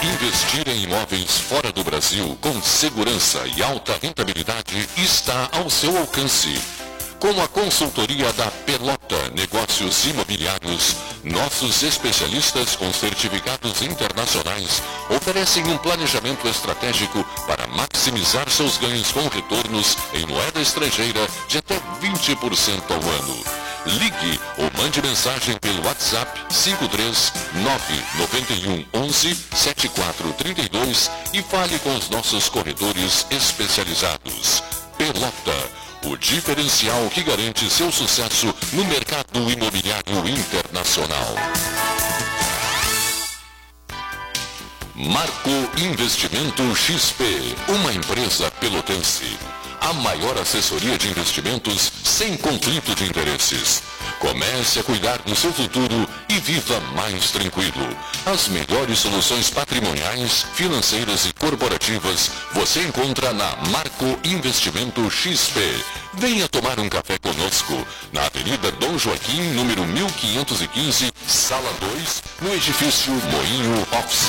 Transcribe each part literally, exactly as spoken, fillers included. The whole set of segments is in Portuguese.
Investir em imóveis fora do Brasil com segurança e alta rentabilidade está ao seu alcance. Com a consultoria da Pelota Negócios Imobiliários, nossos especialistas com certificados internacionais oferecem um planejamento estratégico para maximizar seus ganhos com retornos em moeda estrangeira de até vinte por cento ao ano. Ligue ou mande mensagem pelo WhatsApp cinco três nove nove um onze sete quatro três dois e fale com os nossos corretores especializados. Pelota, o diferencial que garante seu sucesso no mercado imobiliário internacional. Marco Investimento X P, uma empresa pelotense. A maior assessoria de investimentos sem conflito de interesses. Comece a cuidar do seu futuro e viva mais tranquilo. As melhores soluções patrimoniais, financeiras e corporativas você encontra na Marco Investimento X P. Venha tomar um café conosco na Avenida Dom Joaquim, número mil quinhentos e quinze, sala dois, no edifício Moinho Office.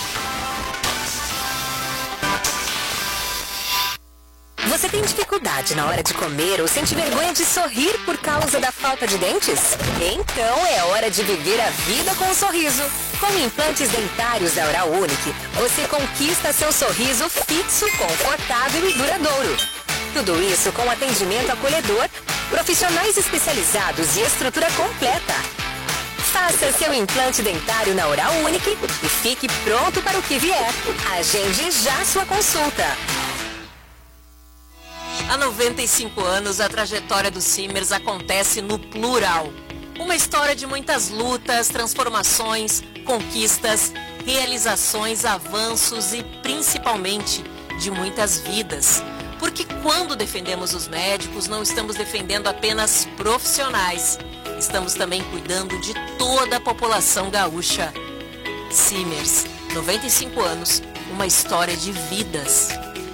Você tem dificuldade na hora de comer ou sente vergonha de sorrir por causa da falta de dentes? Então é hora de viver a vida com um sorriso. Com implantes dentários da Oral Unique, você conquista seu sorriso fixo, confortável e duradouro. Tudo isso com atendimento acolhedor, profissionais especializados e estrutura completa. Faça seu implante dentário na Oral Unique e fique pronto para o que vier. Agende já sua consulta. Há noventa e cinco anos, a trajetória do Simers acontece no plural. Uma história de muitas lutas, transformações, conquistas, realizações, avanços e, principalmente, de muitas vidas. Porque quando defendemos os médicos, não estamos defendendo apenas profissionais. Estamos também cuidando de toda a população gaúcha. Simers, noventa e cinco anos, uma história de vidas.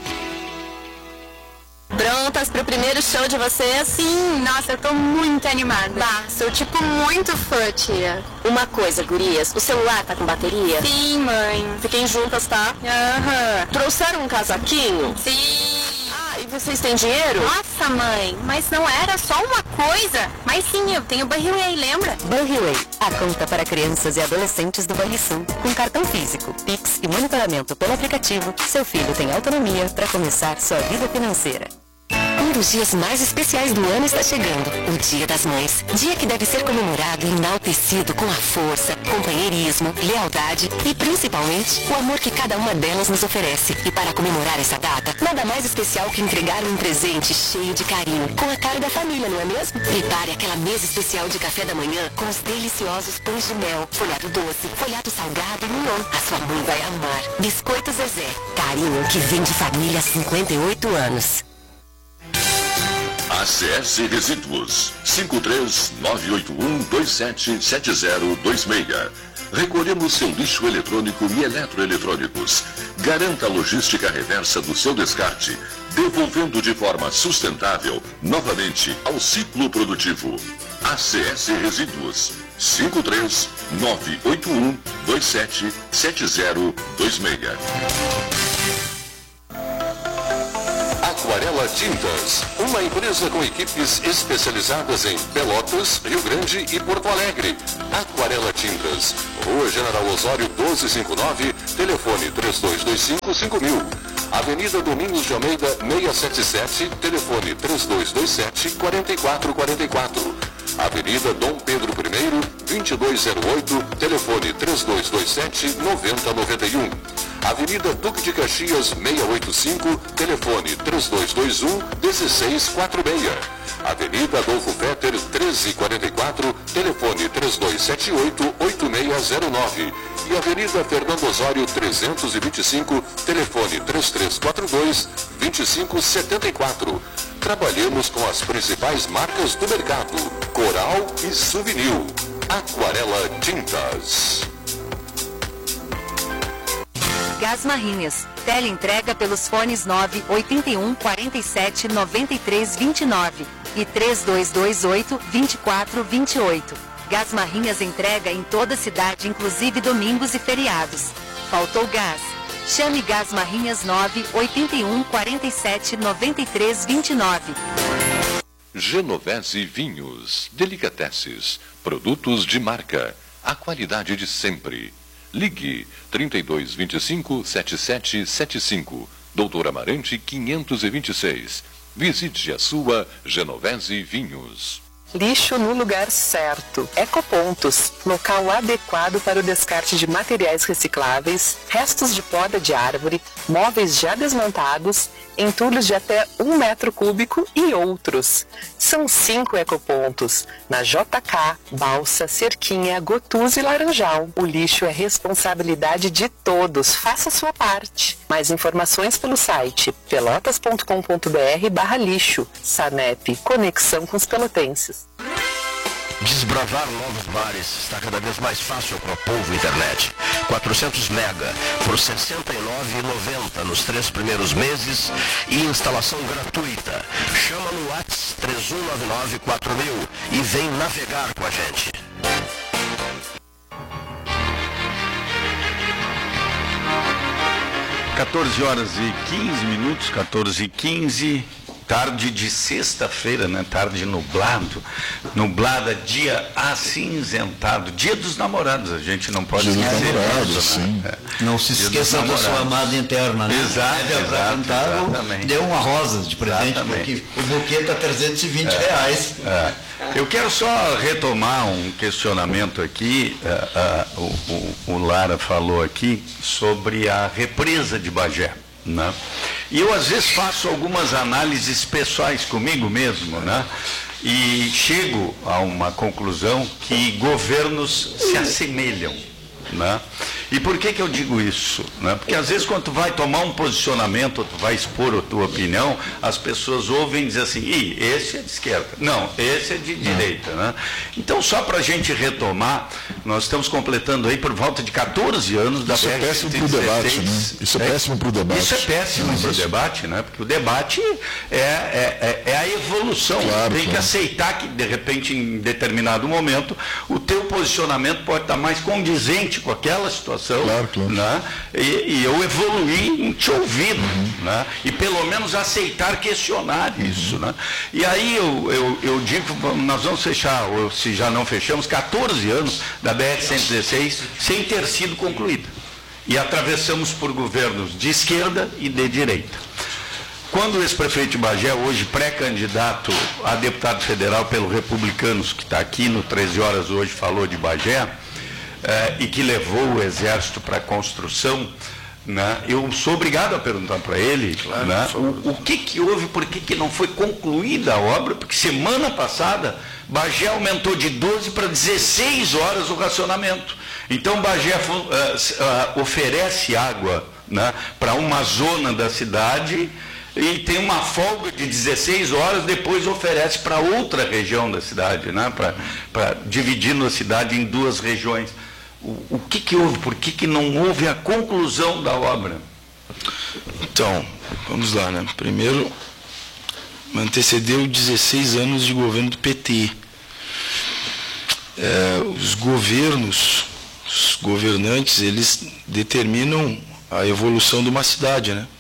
Prontas pro primeiro show de vocês? Sim, nossa, eu tô muito animada. Bah, sou tipo muito fã, tia. Uma coisa, gurias, o celular tá com bateria? Sim, mãe. Fiquem juntas, tá? Aham. Trouxeram um casaquinho? Sim. Ah, e vocês têm dinheiro? Nossa, mãe, mas não era só uma coisa? Mas sim, eu tenho Banriway, lembra? Banriway, a conta para crianças e adolescentes do Banrisul. Com cartão físico, Pix e monitoramento pelo aplicativo, seu filho tem autonomia para começar sua vida financeira. Um dos dias mais especiais do ano está chegando, o Dia das Mães. Dia que deve ser comemorado e enaltecido com a força, companheirismo, lealdade e, principalmente, o amor que cada uma delas nos oferece. E para comemorar essa data, nada mais especial que entregar um presente cheio de carinho, com a cara da família, não é mesmo? Prepare aquela mesa especial de café da manhã com os deliciosos pães de mel, folhado doce, folhado salgado e mignon. A sua mãe vai amar. Biscoito Zezé, carinho que vem de família há cinquenta e oito anos. A C S Resíduos, cinco três nove oito um dois sete sete zero dois seis. Recolhemos seu lixo eletrônico e eletroeletrônicos. Garanta a logística reversa do seu descarte, devolvendo de forma sustentável novamente ao ciclo produtivo. A C S Resíduos, cinco três nove oito um dois sete sete zero dois seis. Aquarela Tintas, uma empresa com equipes especializadas em Pelotas, Rio Grande e Porto Alegre. Aquarela Tintas, Rua General Osório doze cinquenta e nove, telefone três dois dois cinco cinco mil. Avenida Domingos de Almeida seiscentos e setenta e sete, telefone três dois dois sete quatro quatro quatro quatro. Avenida Dom Pedro I, vinte e dois zero oito, telefone três dois dois sete nove zero nove um. Avenida Duque de Caxias seiscentos e oitenta e cinco, telefone três dois dois um um seis quatro seis. Avenida Adolfo Vetter trezentos e quarenta e quatro, telefone três dois sete oito oito seis zero nove. E Avenida Fernando Osório trezentos e vinte e cinco, telefone três três quatro dois dois cinco sete quatro. Trabalhamos com as principais marcas do mercado, Coral e Souvenir. Aquarela Tintas. Gás Marrinhas. Teleentrega pelos fones nove oito um quatro sete nove três dois nove e três dois dois oito dois quatro dois oito. Gás Marrinhas entrega em toda a cidade, inclusive domingos e feriados. faltou gás? Chame Gás Marrinhas nove oito um quatro sete nove três dois nove. Genovese Vinhos, Delicateces, produtos de marca, a qualidade de sempre. Ligue trinta e dois, vinte e cinco, setenta e sete setenta e cinco, Doutor Amarante quinhentos e vinte e seis. Visite a sua Genovese Vinhos. Lixo no lugar certo. Ecopontos, local adequado para o descarte de materiais recicláveis, restos de poda de árvore, móveis já desmontados, entulhos de até um metro cúbico e outros. São cinco ecopontos, na J K, Balsa, Cerquinha, Gotuso e Laranjal. O lixo é responsabilidade de todos, faça a sua parte. Mais informações pelo site pelotas ponto com ponto br barra lixo. Sanep, conexão com os pelotenses. Desbravar novos mares está cada vez mais fácil com a Polvo Internet. quatrocentos mega por sessenta e nove reais e noventa centavos nos três primeiros meses e instalação gratuita. Chama no WhatsApp três um nove nove quatro mil e vem navegar com a gente. quatorze horas e quinze minutos, quatorze e quinze. Tarde de sexta-feira, né? Tarde nublado, nublada, dia acinzentado, dia dos namorados, a gente não pode dia esquecer dos namorados, disso, né? sim. É. Não se esqueça da sua amada interna, né? Exato, Deve apresentar, exatamente. Deu uma rosa de presente, Exatamente. porque o buquê está trezentos e vinte é, reais. É. Eu quero só retomar um questionamento aqui, uh, uh, o, o, o Lara falou aqui sobre a represa de Bagé, né? E eu às vezes faço algumas análises pessoais comigo mesmo, né? E chego a uma conclusão que governos se assemelham, né? E por que que eu digo isso? Né? Porque às vezes quando tu vai tomar um posicionamento, ou tu vai expor a tua opinião, as pessoas ouvem dizer assim, Ih, esse é de esquerda, não, esse é de direita, né? Então só para a gente retomar, nós estamos completando aí por volta de quatorze anos da Isso é péssimo para o debate, né? Isso é, é péssimo para o debate. Isso é péssimo para o debate, né? Porque o debate é, é, é a evolução. Claro, Tem claro. que aceitar que, de repente, em determinado momento, o teu posicionamento pode estar mais condizente com aquela situação. Claro, claro. Né? E, e eu evoluí em te ouvir, uhum. né? E pelo menos aceitar questionar uhum. isso. Né? E aí eu, eu, eu digo, nós vamos fechar, ou se já não fechamos, quatorze anos da B R cento e dezesseis sem ter sido concluída. E atravessamos por governos de esquerda e de direita. Quando o ex-prefeito de Bagé, hoje pré-candidato a deputado federal pelo Republicanos, que está aqui no treze horas hoje, falou de Bagé, eh, e que levou o Exército para a construção, né, eu sou obrigado a perguntar para ele, claro, né, o, o que que houve, por que que não foi concluída a obra, porque semana passada Bagé aumentou de doze para dezesseis horas o racionamento. Então Bagé uh, uh, oferece água, né, para uma zona da cidade e tem uma folga de dezesseis horas, depois oferece para outra região da cidade, né, para dividindo a cidade em duas regiões. O, o que que houve? Por que que não houve a conclusão da obra? Então, vamos lá, né? Primeiro, antecedeu dezesseis anos de governo do P T. É, os governos, os governantes, eles determinam a evolução de uma cidade, né?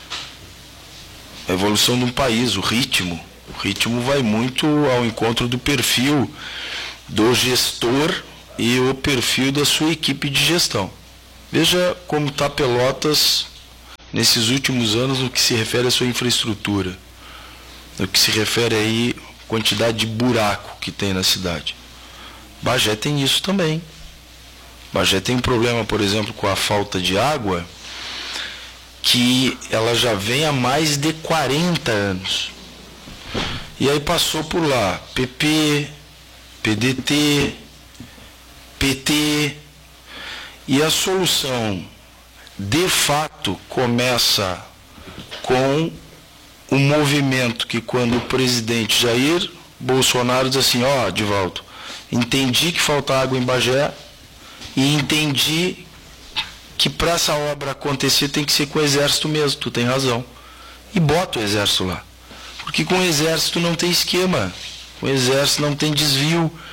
A evolução de um país, o ritmo. O ritmo vai muito ao encontro do perfil do gestor e o perfil da sua equipe de gestão. Veja como está Pelotas nesses últimos anos no que se refere à sua infraestrutura, no que se refere aí à quantidade de buraco que tem na cidade. Bagé tem isso também. Bagé tem um problema, por exemplo, com a falta de água, que ela já vem há mais de quarenta anos. E aí passou por lá P P, P D T, P T, e a solução, de fato, começa com um movimento que, quando o presidente Jair Bolsonaro diz assim, ó, oh, Divaldo, entendi que falta água em Bagé e entendi que para essa obra acontecer tem que ser com o Exército mesmo, tu tem razão. E bota o Exército lá. Porque com o Exército não tem esquema, com o Exército não tem desvio,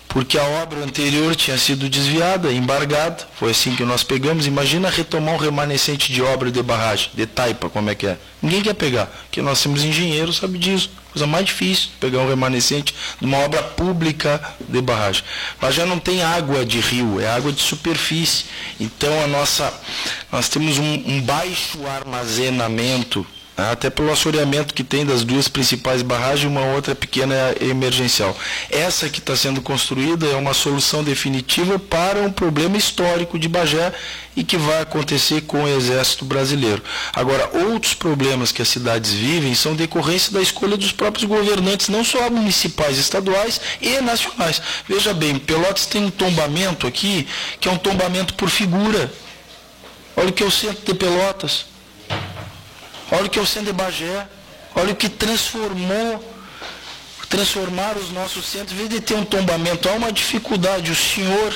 porque a obra anterior tinha sido desviada, embargada, foi assim que nós pegamos. Imagina retomar um remanescente de obra de barragem, de taipa, como é que é? Ninguém quer pegar, porque nós temos engenheiros, sabe disso. Coisa mais difícil, pegar um remanescente de uma obra pública de barragem. Mas já não tem água de rio, é água de superfície. Então a nossa, nós temos um, um baixo armazenamento, até pelo assoreamento que tem das duas principais barragens, uma outra pequena emergencial. Essa que está sendo construída é uma solução definitiva para um problema histórico de Bagé e que vai acontecer com o Exército Brasileiro. Agora, outros problemas que as cidades vivem são decorrência da escolha dos próprios governantes, não só municipais, estaduais e nacionais. Veja bem, Pelotas tem um tombamento aqui, que é um tombamento por figura. Olha o que é o centro de Pelotas. Olha o que é o centro de Bagé, olha o que transformou, transformaram os nossos centros. Em vez de ter um tombamento, há uma dificuldade. O senhor,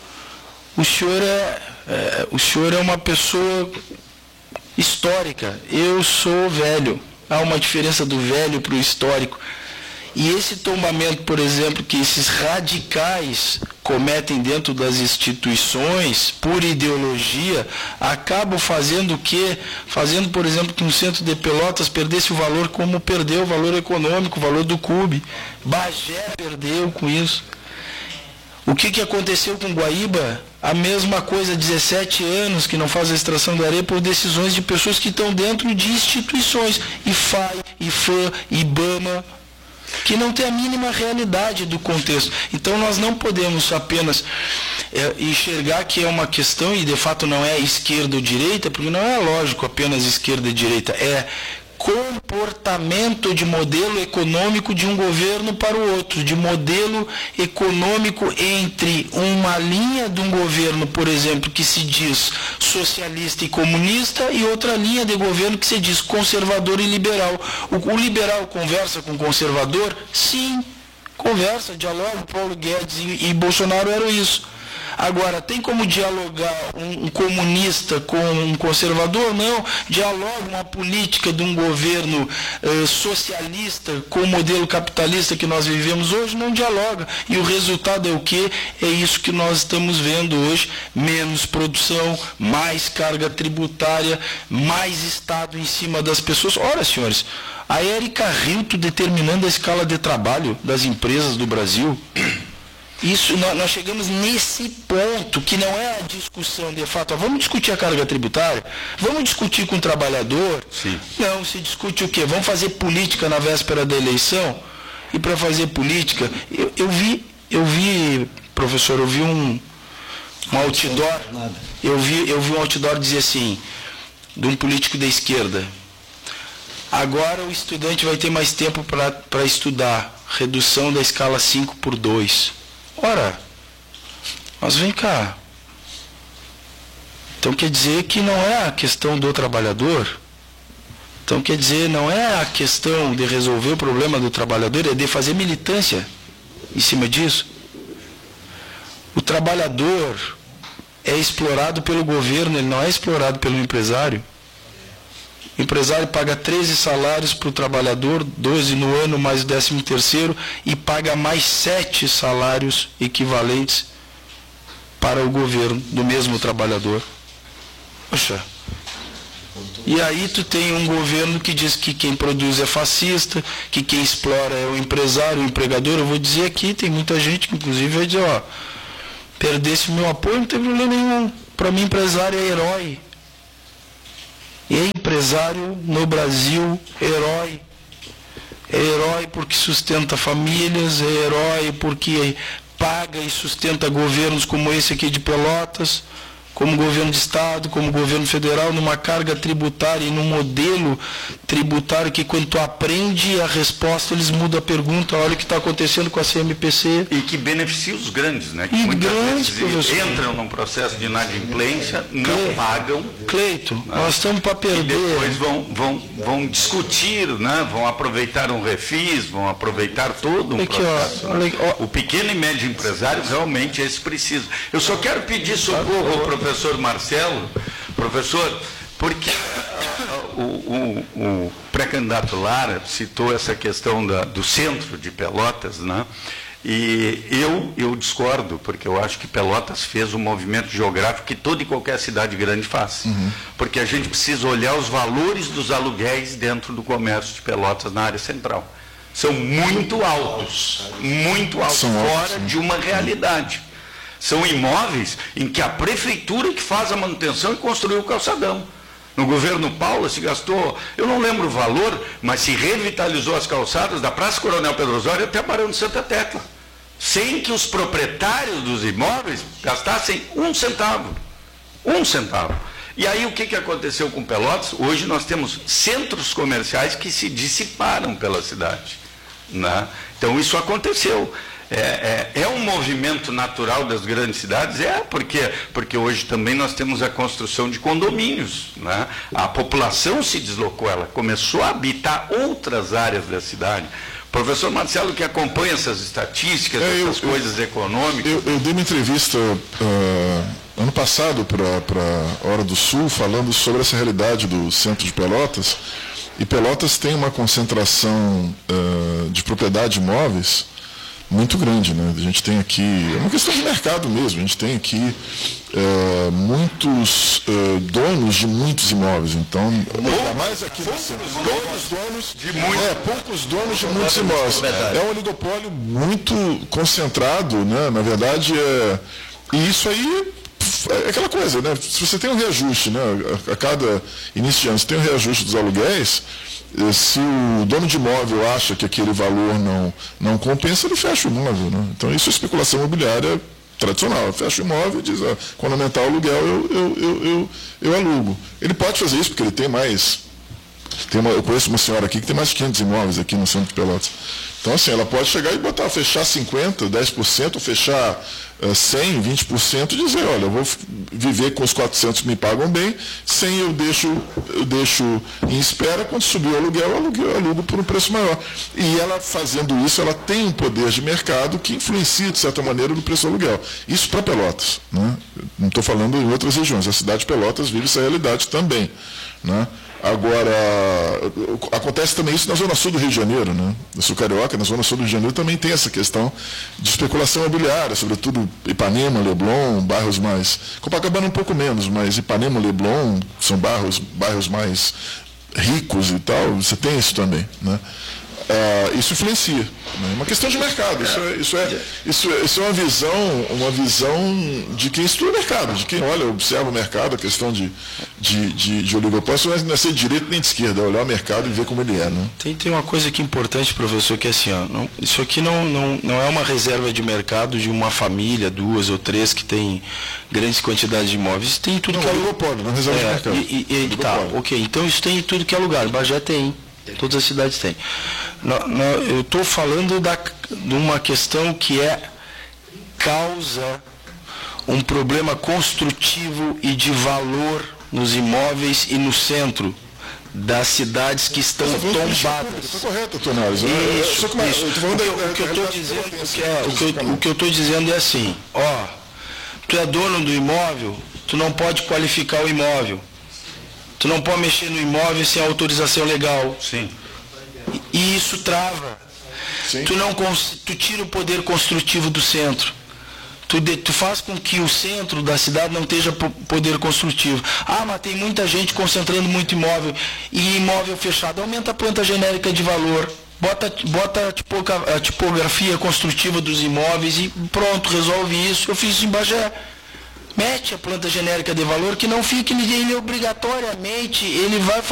o senhor é, é, o senhor é uma pessoa histórica. Eu sou velho. Há uma diferença do velho para o histórico. E esse tombamento, por exemplo, que esses radicais cometem dentro das instituições, por ideologia, acabam fazendo o quê? Fazendo, por exemplo, que um centro de Pelotas perdesse o valor como perdeu o valor econômico, o valor do C U B. Bagé perdeu com isso. O que, que aconteceu com Guaíba? A mesma coisa, dezessete anos que não faz a extração da areia por decisões de pessoas que estão dentro de instituições, I F A I, IFAM, IBAMA, que não tem a mínima realidade do contexto. Então nós não podemos apenas é, enxergar que é uma questão, e de fato não é esquerda ou direita, porque não é lógico apenas esquerda e direita, é comportamento de modelo econômico de um governo para o outro, de modelo econômico entre uma linha de um governo, por exemplo, que se diz socialista e comunista, e outra linha de governo que se diz conservador e liberal. O, o liberal conversa com o conservador? Sim, conversa, dialoga. Paulo Guedes e, e Bolsonaro eram isso. Agora, tem como dialogar um, um comunista com um conservador? Não. Dialoga uma política de um governo eh, socialista com o modelo capitalista que nós vivemos hoje? Não dialoga. E o resultado é o quê? É isso que nós estamos vendo hoje. Menos produção, mais carga tributária, mais Estado em cima das pessoas. Ora, senhores, a Érica Hilton determinando a escala de trabalho das empresas do Brasil. Isso, nós chegamos nesse ponto, que não é a discussão de fato, ó, vamos discutir a carga tributária, vamos discutir com o trabalhador. Sim. Não, se discute o quê? Vamos fazer política na véspera da eleição? E para fazer política, eu, eu vi, eu vi, professor, eu vi um, um outdoor, eu vi, eu vi um outdoor dizer assim, de um político da esquerda: agora o estudante vai ter mais tempo para estudar, redução da escala cinco por dois. Ora, mas vem cá. Então quer dizer que não é a questão do trabalhador. Então quer dizer, não é a questão de resolver o problema do trabalhador, é de fazer militância em cima disso. O trabalhador é explorado pelo governo, ele não é explorado pelo empresário. O empresário paga treze salários para o trabalhador, doze no ano mais o décimo terceiro, e paga mais sete salários equivalentes para o governo do mesmo trabalhador. Poxa. E aí tu tem um governo que diz que quem produz é fascista, que quem explora é o empresário, o empregador. Eu vou dizer aqui, tem muita gente que inclusive vai dizer, ó, perdesse o meu apoio, não tem problema nenhum. Para mim, empresário é herói. E é empresário no Brasil, herói. É herói porque sustenta famílias, é herói porque paga e sustenta governos como esse aqui de Pelotas, como governo de Estado, como governo federal, numa carga tributária e num modelo tributário que quando tu aprende a resposta, eles mudam a pergunta, olha o que está acontecendo com a C M P C. E que beneficia os grandes, né? Que e muitas grandes, vezes professor. Entram num processo de inadimplência, não Cle... pagam. Cleito, né? Nós estamos para perder. E depois vão, vão, vão discutir, né? Vão aproveitar um refis, vão aproveitar todo um aqui, processo. Ó, né? ó. O pequeno e médio empresário realmente esse precisa. Eu só quero pedir socorro ao professor Marcelo, professor, porque o, o, o pré-candidato Lara citou essa questão da, do centro de Pelotas, né? E eu, eu discordo, porque eu acho que Pelotas fez um movimento geográfico que toda e qualquer cidade grande faz. Uhum. Porque a gente precisa olhar os valores dos aluguéis dentro do comércio de Pelotas na área central. São muito altos, muito altos, São fora altos, de uma realidade. São imóveis em que a prefeitura que faz a manutenção e construiu o calçadão. No governo Paula se gastou, eu não lembro o valor, mas se revitalizou as calçadas da Praça Coronel Pedro Osório até Barão de Santa Tecla, sem que os proprietários dos imóveis gastassem um centavo. Um centavo. E aí o que, que aconteceu com Pelotas? Hoje nós temos centros comerciais que se dissiparam pela cidade, né? Então isso aconteceu. É, é, é um movimento natural das grandes cidades? É, porque, porque hoje também nós temos a construção de condomínios, né? A população se deslocou, ela começou a habitar outras áreas da cidade. Professor Marcelo, que acompanha essas estatísticas, é, essas eu, coisas eu, econômicas... Eu, eu dei uma entrevista uh, ano passado para a Hora do Sul, falando sobre essa realidade do centro de Pelotas, e Pelotas tem uma concentração uh, de propriedade de imóveis muito grande, né? A gente tem aqui, é uma questão de mercado mesmo, a gente tem aqui é, muitos é, donos de muitos imóveis, então, ainda mais aqui no centro, poucos donos de muitos, é, poucos donos de muitos imóveis. É um oligopólio muito concentrado, né? Na verdade, é, e isso aí é aquela coisa, né? Se você tem um reajuste, né? A, a cada início de ano, você tem um reajuste dos aluguéis. Se o dono de imóvel acha que aquele valor não, não compensa, ele fecha o imóvel, né? Então isso é especulação imobiliária tradicional. Fecha o imóvel e diz, ah, quando aumentar o aluguel eu, eu, eu, eu, eu alugo. Ele pode fazer isso porque ele tem mais... Tem uma, eu conheço uma senhora aqui que tem mais de quinhentos imóveis aqui no centro de Pelotas. Então assim, ela pode chegar e botar, fechar cinquenta por cento, dez por cento, fechar uh, cem por cento, vinte por cento e dizer, olha, eu vou viver com os quatrocentos que me pagam bem, cem eu deixo, eu deixo em espera, quando subir o aluguel, eu alugo, eu alugo por um preço maior. E ela fazendo isso, ela tem um poder de mercado que influencia, de certa maneira, no preço do aluguel. Isso para Pelotas, né? Não estou falando em outras regiões, a cidade de Pelotas vive essa realidade também, né? Agora, acontece também isso na Zona Sul do Rio de Janeiro, né? Eu sou carioca, na Zona Sul do Rio de Janeiro também tem essa questão de especulação imobiliária, sobretudo Ipanema, Leblon, bairros mais... Copacabana um pouco menos, mas Ipanema, Leblon são bairros, bairros mais ricos e tal, você tem isso também, né? Ah, isso influencia, né? É uma questão de mercado, isso é, isso, é, isso, é, isso é uma visão, uma visão de quem estuda o mercado, de quem olha, observa o mercado, a questão de, de, de, de oligopólio, não é ser de direita nem de esquerda, é olhar o mercado e ver como ele é, né? Tem, tem uma coisa aqui importante, professor, que é assim, ó, não, isso aqui não, não, não é uma reserva de mercado de uma família, duas ou três que tem grandes quantidades de imóveis, isso tem tudo não, que é oligopólio, não é reserva é, de mercado. E, e, e, tá, ok, então isso tem tudo que é lugar, Bagé tem. Todas as cidades têm. No, no, eu estou falando da, de uma questão que é causa um problema construtivo e de valor nos imóveis e no centro das cidades que estão tombadas. Está correto, Tonares. Isso, isso. O que eu estou dizendo, o que eu estou dizendo é assim, ó, tu é dono do imóvel, tu não pode qualificar o imóvel. Tu não pode mexer no imóvel sem autorização legal. Sim. E, e isso trava. Sim. Tu não tu tira o poder construtivo do centro. Tu, de, tu faz com que o centro da cidade não tenha poder construtivo. Ah, mas tem muita gente concentrando muito imóvel. E imóvel fechado aumenta a planta genérica de valor. Bota, bota a, tipoca, a tipografia construtiva dos imóveis e pronto, resolve isso. Eu fiz isso em Bagé. Mete a planta genérica de valor que não fique, ele obrigatoriamente, ele vai